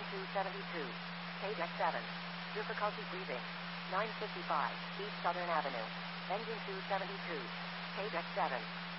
272. Page X7. Difficulty breathing. 955, East Southern Avenue. Engine 272. Page X7.